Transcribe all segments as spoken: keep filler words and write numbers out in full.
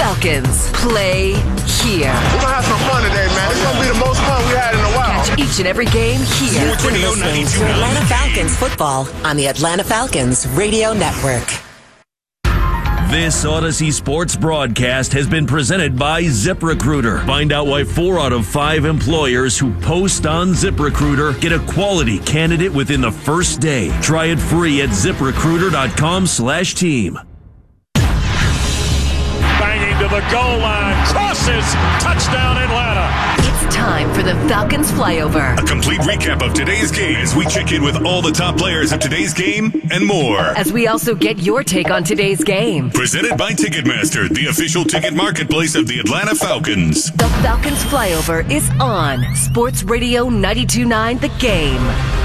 Falcons play here. We're going to have some fun today, man. It's going to be the most fun we had in a while. Catch each and every game here. You're listening to Atlanta Falcons football on the Atlanta Falcons Radio Network. This Odyssey Sports broadcast has been presented by ZipRecruiter. Find out why four out of five employers who post on ZipRecruiter get a quality candidate within the first day. Try it free at ZipRecruiter.com slash team. Banging to the goal line. Crosses. Touchdown Atlanta. It's time for the Falcons Flyover. A complete recap of today's game as we check in with all the top players of today's game and more. As we also get your take on today's game. Presented by Ticketmaster, the official ticket marketplace of the Atlanta Falcons. The Falcons Flyover is on Sports Radio ninety-two point nine The Game.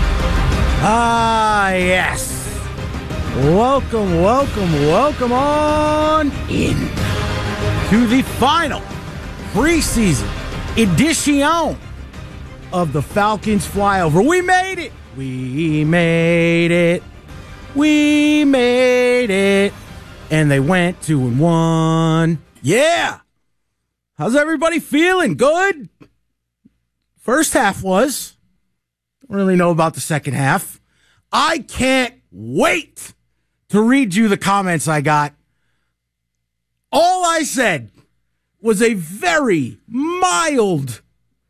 Ah, yes. Welcome, welcome, welcome on in to the final preseason edition of the Falcons Flyover. We made it. We made it. We made it. And they went two and one. Yeah. How's everybody feeling? Good? First half was. Don't really know about the second half. I can't wait to read you the comments I got. All I said was a very mild,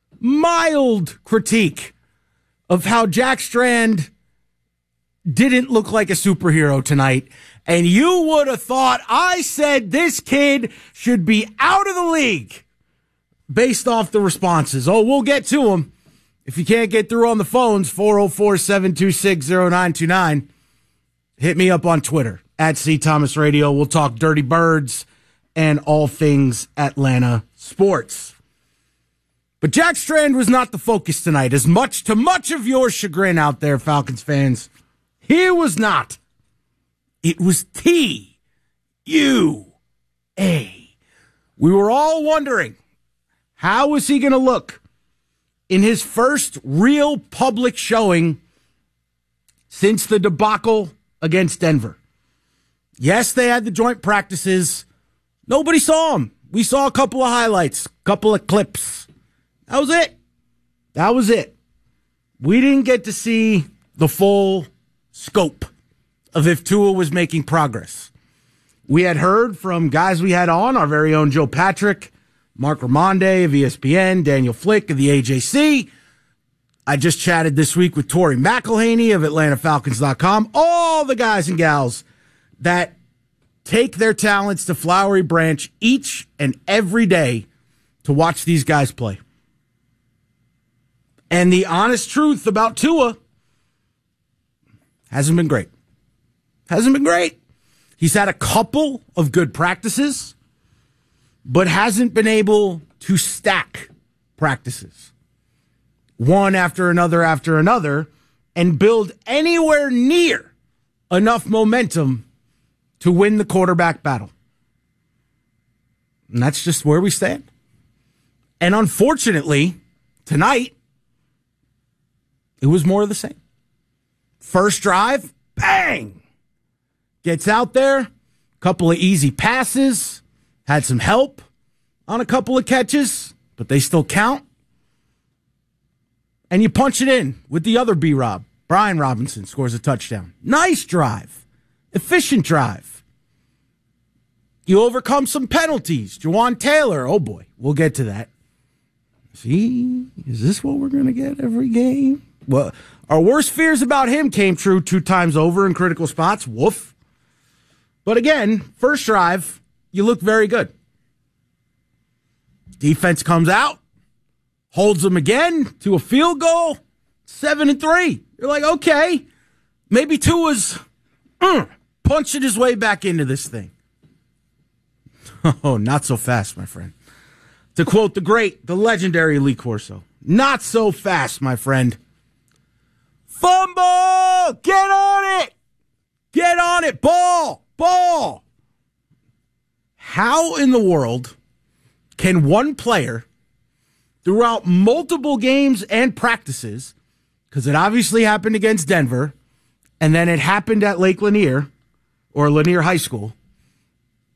mild critique of how Jack Strand didn't look like a superhero tonight. And you would have thought I said this kid should be out of the league based off the responses. Oh, we'll get to him. If you can't get through on the phones, four oh four, seven two six, oh nine two nine. Hit me up on Twitter, at C Thomas Radio. We'll talk Dirty Birds and all things Atlanta sports. But Jack Strand was not the focus tonight, as much to much of your chagrin out there, Falcons fans. He was not. It was T U A. We were all wondering, how was he going to look in his first real public showing since the debacle against Denver? Yes, they had the joint practices. Nobody saw him. We saw a couple of highlights, a couple of clips. That was it. That was it. We didn't get to see the full scope of if Tua was making progress. We had heard from guys we had on, our very own Joe Patrick, Mark Ramonde of E S P N, Daniel Flick of the A J C. I just chatted this week with Tori McElhaney of Atlanta Falcons dot com. All the guys and gals that take their talents to Flowery Branch each and every day to watch these guys play. And the honest truth about Tua, hasn't been great. Hasn't been great. He's had a couple of good practices, but hasn't been able to stack practices one after another after another and build anywhere near enough momentum to win the quarterback battle. And that's just where we stand. And unfortunately, tonight, it was more of the same. First drive, bang! Gets out there, couple of easy passes, had some help on a couple of catches, but they still count. And you punch it in with the other B-Rob. Brian Robinson scores a touchdown. Nice drive. Efficient drive. You overcome some penalties. Jawan Taylor, oh boy, we'll get to that. See, is this what we're going to get every game? Well, our worst fears about him came true two times over in critical spots. Woof. But again, first drive, you look very good. Defense comes out, holds them again to a field goal, seven and three. You're like, okay, maybe Tua's mm, punching his way back into this thing. Oh, not so fast, my friend. To quote the great, the legendary Lee Corso, not so fast, my friend. Fumble! Get on it! Get on it! Ball! Ball! How in the world can one player, throughout multiple games and practices, because it obviously happened against Denver, and then it happened at Lake Lanier, or Lanier High School,